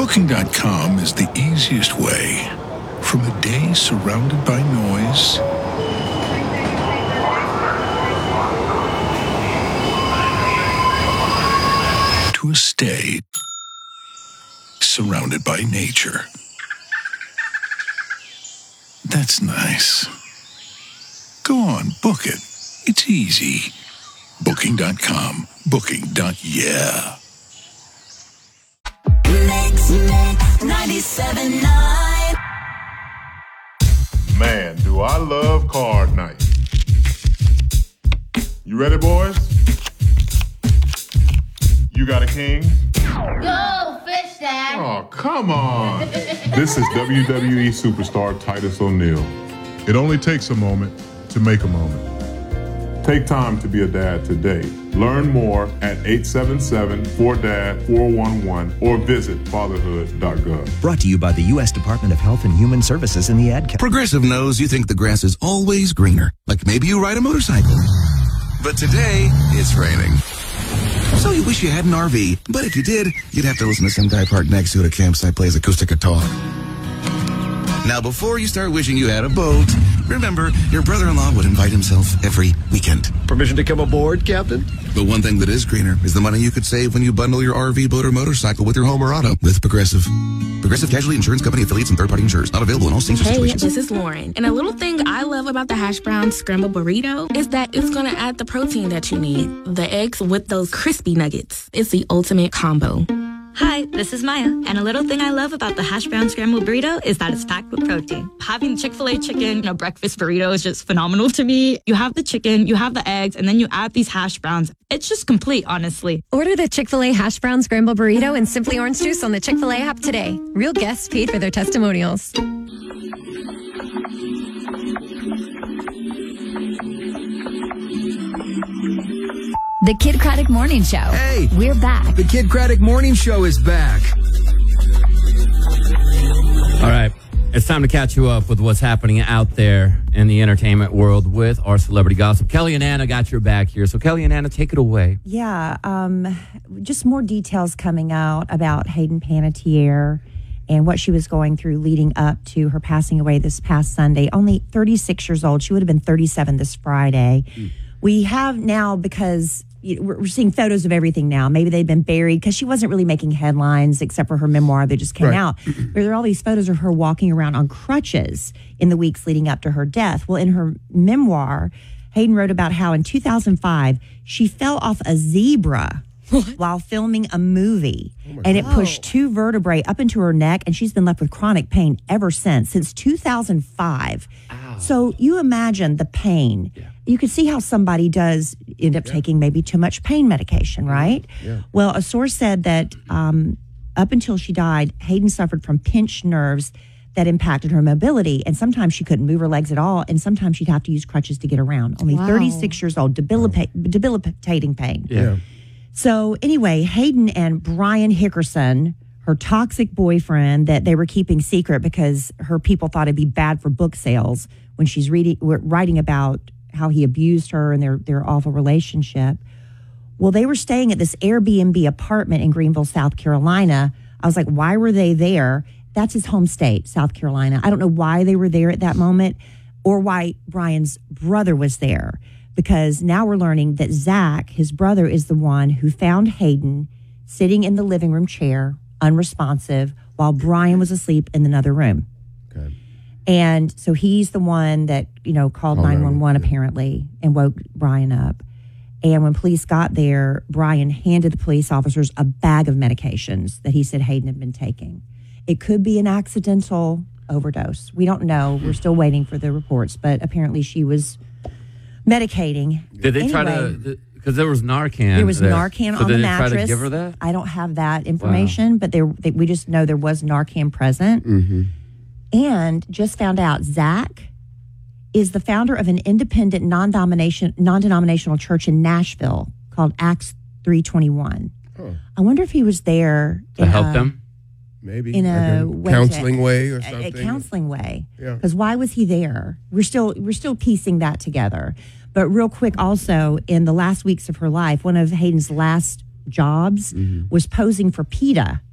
Booking.com is the easiest way. From a day surrounded by noise to a stay surrounded by nature. That's nice. Go on, book it. It's easy. Booking.com. Booking.yeah. Mix 97.9. Man, do I love card night. You ready, boys? You got a king? Go, fish dad. Oh, come on. This is WWE superstar Titus O'Neil. It only takes a moment to make a moment. Take time to be a dad today. Learn more at 877-4DAD-411 or visit fatherhood.gov. Brought to you by the U.S. Department of Health and Human Services and the Ad Council. Progressive knows you think the grass is always greener, like maybe you ride a motorcycle. But today, it's raining. So you wish you had an RV, but if you did, you'd have to listen to some guy parked next to it at a campsite plays acoustic guitar. Now, before you start wishing you had a boat, remember, your brother-in-law would invite himself every weekend. Permission to come aboard, Captain? But one thing that is greener is the money you could save when you bundle your RV, boat, or motorcycle with your home or auto with Progressive. Progressive Casualty Insurance Company affiliates and third-party insurers. Not available in all states or Hey, situations. this is Lauren. And a little thing I love about the hash brown scrambled burrito is that it's going to add the protein that you need. The eggs with those crispy nuggets. It's the ultimate combo. Hi, this is Maya, and a little thing I love about the hash brown scrambled burrito is that it's packed with protein. Having Chick-fil-A chicken in a breakfast burrito is just phenomenal to me. You have the chicken, you have the eggs, and then you add these hash browns. It's just complete, honestly. Order the Chick-fil-A hash brown scrambled burrito and Simply Orange Juice on the Chick-fil-A app today. Real guests paid for their testimonials. The Kid Craddock Morning Show. Hey! We're back. The Kid Craddock Morning Show is back. All right. It's time to catch you up with what's happening out there in the entertainment world with our celebrity gossip. Kelly and Anna got your back here. So, Kelly and Anna, take it away. Yeah. Just more details coming out about Hayden Panettiere and what she was going through leading up to her passing away this past Sunday. Only 36 years old. She would have been 37 this Friday. We have now, because we're seeing photos of everything now. Maybe they've been buried because she wasn't really making headlines except for her memoir that just came out. But there are all these photos of her walking around on crutches in the weeks leading up to her death. Well, in her memoir, Hayden wrote about how in 2005, she fell off a zebra while filming a movie. And it pushed two vertebrae up into her neck, and she's been left with chronic pain ever since 2005. Ow. So you imagine the pain. Yeah. You could see how somebody does end up taking maybe too much pain medication, right? Yeah. Well, a source said that up until she died, Hayden suffered from pinched nerves that impacted her mobility. And sometimes she couldn't move her legs at all. And sometimes she'd have to use crutches to get around. Only 36 years old, debilitating pain. Yeah. So anyway, Hayden and Brian Hickerson, her toxic boyfriend that they were keeping secret because her people thought it'd be bad for book sales when she's writing about how he abused her and their awful relationship. Well, they were staying at this Airbnb apartment in Greenville, South Carolina. I was like, why were they there? That's his home state, South Carolina. I don't know why they were there at that moment or why Brian's brother was there. Because now we're learning that Zach, his brother, is the one who found Hayden sitting in the living room chair, unresponsive, while Brian was asleep in another room. Okay. And so he's the one that, called 911 apparently and woke Brian up. And when police got there, Brian handed the police officers a bag of medications that he said Hayden had been taking. It could be an accidental overdose. We don't know. We're still waiting for the reports, but apparently she was medicating. Did they try to, because there was Narcan. There was Narcan on the mattress. Did they try to give her that? I don't have that information, but we just know there was Narcan present. Mm-hmm. And just found out Zach is the founder of an independent non-denominational church in Nashville called Acts 321. Huh. I wonder if he was there to help them. Maybe in a counseling way or something. A counseling way. Yeah. Because why was he there? We're still piecing that together. But real quick, also in the last weeks of her life, one of Hayden's last jobs was posing for PETA.